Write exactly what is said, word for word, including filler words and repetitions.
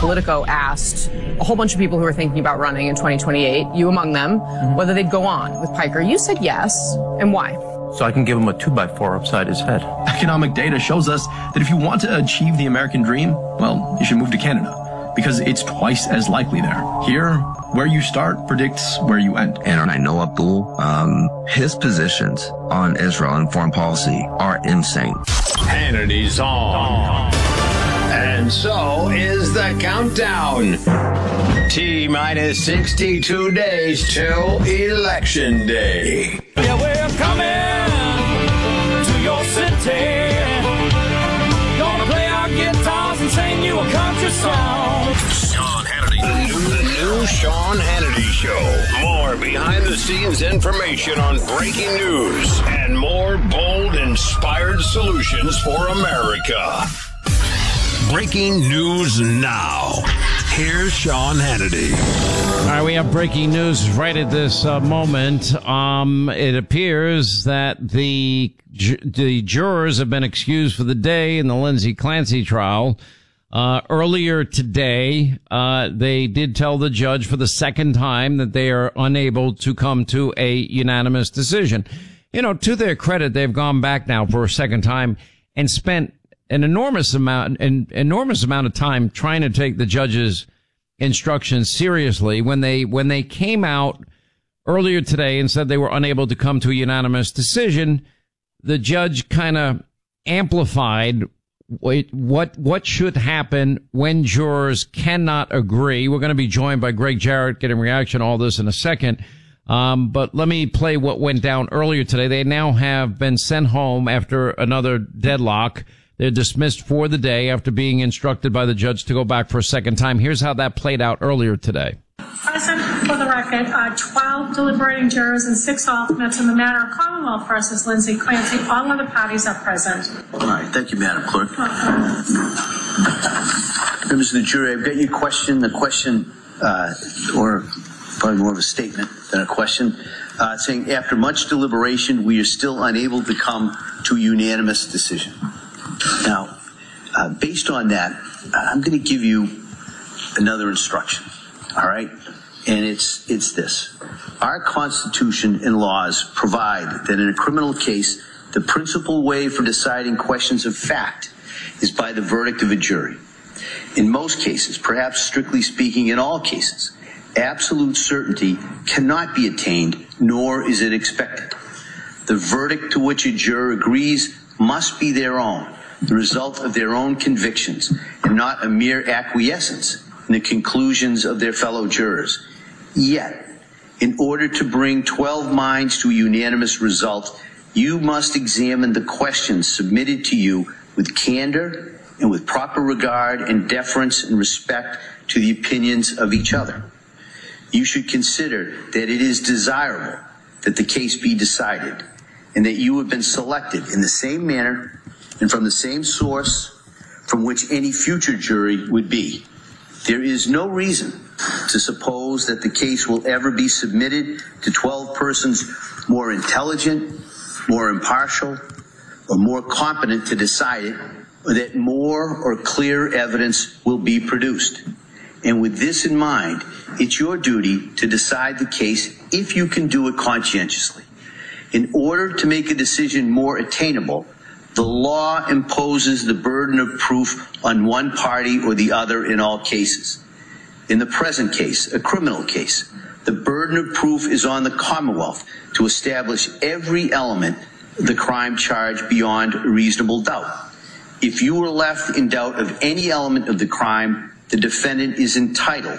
Politico asked a whole bunch of people who were thinking about running in twenty twenty-eight, you among them, mm-hmm. whether they'd go on with Piker. You said yes, and why? So I can give him a two by four upside his head. Economic data shows us that if you want to achieve the American dream, well, you should move to Canada, because it's twice as likely there. Here, where you start predicts where you end. And I know Abdul, um, his positions on Israel and foreign policy are insane. Hannity's on. And so is the countdown. T minus sixty-two days till Election Day. Yeah, we're coming to your city. Gonna play our guitars and sing you a country song. Sean Hannity. The new, new Sean Hannity Show. More behind-the-scenes information on breaking news and more bold, inspired solutions for America. Breaking news now. Here's Sean Hannity. All right, we have breaking news right at this uh, moment. Um, it appears that the ju- the jurors have been excused for the day in the Lindsay Clancy trial. Uh, earlier today, uh, they did tell the judge for the second time that they are unable to come to a unanimous decision. You know, to their credit, they've gone back now for a second time and spent an enormous amount, an enormous amount of time trying to take the judge's instructions seriously. When they, when they came out earlier today and said they were unable to come to a unanimous decision, the judge kind of amplified what, what, what should happen when jurors cannot agree. We're going to be joined by Greg Jarrett, getting reaction to all this in a second. Um, but let me play what went down earlier today. They now have been sent home after another deadlock. They're dismissed for the day after being instructed by the judge to go back for a second time. Here's how that played out earlier today. Present for the record, uh, twelve deliberating jurors and six alternates in the matter of Commonwealth versus Lindsay Clancy. All other parties are present. All right. Thank you, Madam Clerk. Members of the jury, I've got your question. The question, uh, or probably more of a statement than a question, uh, saying, after much deliberation, we are still unable to come to a unanimous decision. Now, uh, based on that, I'm going to give you another instruction, all right? And it's it's this. Our Constitution and laws provide that in a criminal case, the principal way for deciding questions of fact is by the verdict of a jury. In most cases, perhaps strictly speaking in all cases, absolute certainty cannot be attained, nor is it expected. The verdict to which a juror agrees must be their own, the result of their own convictions, and not a mere acquiescence in the conclusions of their fellow jurors. Yet, in order to bring twelve minds to a unanimous result, you must examine the questions submitted to you with candor and with proper regard and deference and respect to the opinions of each other. You should consider that it is desirable that the case be decided, and that you have been selected in the same manner and from the same source from which any future jury would be. There is no reason to suppose that the case will ever be submitted to twelve persons more intelligent, more impartial, or more competent to decide it, or that more or clearer evidence will be produced. And with this in mind, it's your duty to decide the case if you can do it conscientiously. In order to make a decision more attainable, the law imposes the burden of proof on one party or the other in all cases. In the present case, a criminal case, the burden of proof is on the Commonwealth to establish every element of the crime charge beyond reasonable doubt. If you are left in doubt of any element of the crime, the defendant is entitled